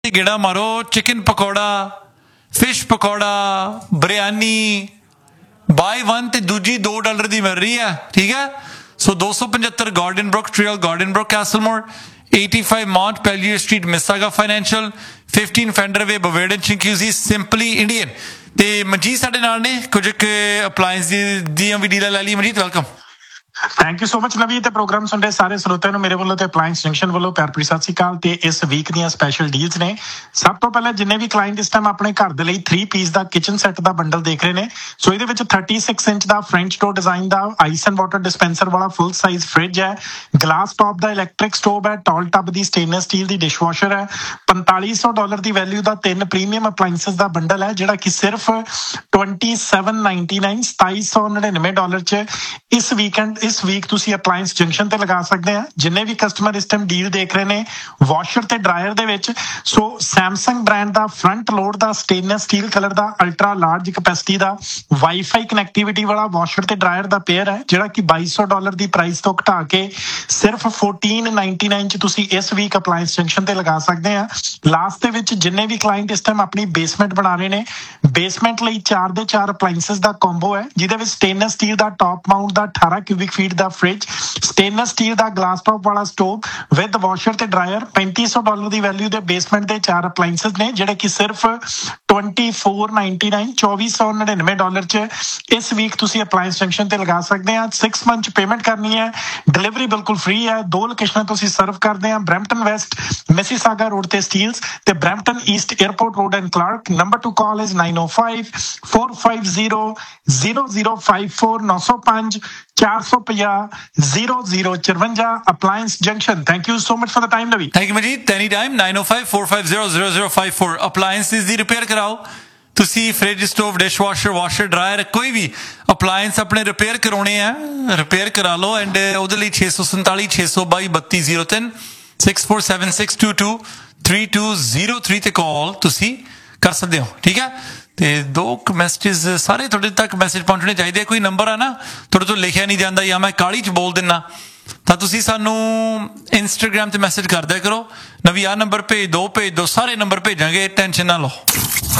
गेड़ा मारो chicken pakora fish pakora biryani by one ते दूजी $2 दी मिल रही है ठीक है सो 275 garden book trail garden book कैसलमोर 85 Mont Pelier Street Mississauga Financial 15 Fender Way Bavarian Chinguzi Simply Indian ਤੇ ਮਨਜੀਤ ਸਾਡੇ ਨਾਲ ਨੇ ਕੁਝ ਅਪਲਾਈਐਂਸ ਦੀਆਂ ਵੀ ਡੀਲਾਂ ਲੈ ਲਈ Manjeet welcome thank you so much ਨਵੀ ਤੇ ਪ੍ਰੋਗਰਾਮ ਸੁਣਦੇ ਸਾਰੇ ਸਰੋਤਿਆਂ ਨੂੰ ਮੇਰੇ ਵੱਲੋਂ ਤੇ ਅਪਲਾਈਐਂਸ ਜੰਕਸ਼ਨ ਵੱਲੋਂ ਪਿਆਰ ਭਰੀ ਸਤਿ ਸ਼੍ਰੀ ਅਕਾਲ ਤੇ ਇਸ ਵੀਕ ਦੀਆਂ ਸਪੈਸ਼ਲ ਡੀਲਸ ਨੇ ਸਭ ਤੋਂ ਪਹਿਲਾਂ ਜਿੰਨੇ ਵੀ ਕਲਾਇੰਟ ਇਸ ਟਾਈਮ ਆਪਣੇ ਘਰ ਦੇ ਲਈ 3 ਪੀਸ ਦਾ ਕਿਚਨ ਸੈੱਟ ਦਾ ਬੰਡਲ ਦੇਖ ਰਹੇ ਨੇ ਸੋ ਇਹਦੇ ਵਿੱਚ 36 inch the French door design the ice and water dispenser ਵਾਲਾ ਫੁੱਲ ਸਾਈਜ਼ ਫ੍ਰਿਜ ਹੈ ਗਲਾਸ ਟੌਪ ਦਾ ਇਲੈਕਟ੍ਰਿਕ ਸਟੋਵ ਹੈ ਟਾਲ ਟੱਬ ਦੀ ਸਟੇਨਲੈਸ ਸਟੀਲ ਦੀ ਡਿਸ਼ਵਾਸ਼ਰ ਹੈ $4500 ਦੀ ਵੈਲਿਊ ਦਾ 3 ਪ੍ਰੀਮੀਅਮ ਅਪਲਾਈਐਂਸਸ ਦਾ ਬੰਡਲ ਹੈ ਜਿਹੜਾ ਕਿ ਸਿਰਫ $2799 $2799 ਚ ਇਸ ਵੀਕ ਤੁਸੀਂ ਅਪਲਾਈਐਂਸ ਜੰਕਸ਼ਨ ਤੇ ਲਗਾ ਸਕਦੇ ਆ ਜਿੰਨੇ ਵੀ ਕਸਟਮਰ ਇਸ ਟਾਈਮ ਡੀਲ ਦੇਖ ਰਹੇ ਨੇ ਵਾਸ਼ਰ ਤੇ ਡਰਾਇਰ ਦੇ ਵਿੱਚ ਸੋ ਸੈਮਸੰਗ ਬ੍ਰਾਂਡ ਦਾ ਫਰੰਟ ਲੋਡ ਦਾ ਸਟੇਨਲੈਸ ਸਟੀਲ ਕਲਰ ਦਾ ਅਲਟਰਾ ਲਾਰਜ ਕੈਪੈਸਿਟੀ ਦਾ ਵਾਈਫਾਈ ਕਨੈਕਟੀਵਿਟੀ ਵਾਲਾ ਵਾਸ਼ਰ ਤੇ ਡਰਾਇਰ ਦਾ ਪੇਅਰ ਹੈ ਜਿਹੜਾ ਕਿ $2200 ਦੀ ਪ੍ਰਾਈਸ ਤੋਂ ਘਟਾ ਕੇ ਸਿਰਫ $1499 ਚ ਤੁਸੀਂ ਇਸ ਵੀਕ ਅਪਲਾਈਐਂਸ ਜੰਕਸ਼ਨ ਤੇ ਲਗਾ ਸਕਦੇ ਆ ਲਾਸਟ ਦੇ ਵਿੱਚ ਜਿੰਨੇ ਵੀ ਕਲਾਇੰਟ ਇਸ ਟਾਈਮ ਆਪਣੀ ਬੇਸਮੈਂਟ ਬਣਾ ਰਹੇ ਨੇ ਬੇਸਮੈਂਟ ਲਈ 4 ਦੇ 4 ਅਪਲਾਈਐਂਸਸ ਦਾ ਕੰਬੋ ਹੈ ਜਿਹਦੇ ਵਿੱਚ ਸਟੇਨਲੈਸ ਸਟੀਲ ਦਾ ਟਾਪ ਮਾਊਂਟ ਦਾ 18 ਕਿਊਬਿਕ ਫੀਟ ਦਾ ਫ੍ਰਿਜ ਸਟੇਨਲੈਸ ਸਟੀਲ ਦਾ ਗਲਾਸ ਟੌਪ ਵਾਲਾ ਸਟੋਵ ਵਿਦ ਵਾਸ਼ਰ ਤੇ ਡਰਾਇਰ $3500 ਦੀ ਵੈਲਿਊ ਦੇ ਬੇਸਮੈਂਟ ਦੇ 4 ਅਪਲਾਈਐਂਸਸ ਨੇ ਜਿਹੜੇ ਕਿ ਸਿਰਫ $2499 $2499 ਚ ਇਸ ਵੀਕ ਤੁਸੀਂ ਅਪਲਾਈਐਂਸ ਜੰਕਸ਼ਨ ਤੇ ਲਗਾ ਸਕਦੇ ਆ 6 ਮੰਥ ਚ ਪੇਮੈਂਟ ਕਰਨੀ ਹੈ ਡਿਲੀਵਰੀ ਬਿਲਕੁਲ ਫ੍ਰੀ ਹੈ 2 ਲੋਕੇਸ਼ਨਾਂ ਤੋਂ ਅਸੀਂ ਸਰਵ ਕਰਦੇ ਆ ਬਰੈਂਪਟਨ ਵੈਸਟ ਮਿਸੀਸਾਗਾ ਰੋਡ ਤੇ ਸਟੀਲਸ ਤੇ Brampton East airport road and Clark number two call is 905 450 0054 905 450 0054 appliance junction thank you so much for the time Navi thank you Majid anytime 905-450-0054 appliances the repair ਕਰਾਓ ਤੁਸੀਂ fridge stove dishwasher washer dryer ਕੋਈ ਵੀ ਅਪਲਾਈਐਂਸ ਆਪਣੇ repair ਕਰਾਉਣੇ ਆ repair ਕਰਾ ਲਓ and ਉਹਦੇ ਲਈ 647 622 3203 6476223203 ਤੇ ਕਾਲ ਤੁਸੀਂ ਕਰ ਸਕਦੇ ਹੋ ਠੀਕ ਹੈ ਤੇ 2 ਮੈਸੇजेस ਸਾਰੇ ਤੁਹਾਡੇ ਤੱਕ ਮੈਸੇਜ ਪਹੁੰਚਣੇ ਚਾਹੀਦੇ ਕੋਈ ਨੰਬਰ ਆ ਨਾ ਤੁਹਾਡੇ ਤੋਂ ਲਿਖਿਆ ਨਹੀਂ ਜਾਂਦਾ ਜਾਂ ਮੈਂ ਕਾਲੀ 'ਚ ਬੋਲ ਦਿੰਨਾ ਤਾਂ ਤੁਸੀਂ ਸਾਨੂੰ ਇੰਸਟਾਗ੍ਰਾਮ ਤੇ ਮੈਸੇਜ ਕਰ ਦਿਆ ਕਰੋ ਨਵੀਂ ਆ ਨੰਬਰ ਭੇਜ ਦਿਓ ਸਾਰੇ ਨੰਬਰ ਭੇਜਾਂਗੇ ਟੈਨਸ਼ਨ ਨਾ ਲਓ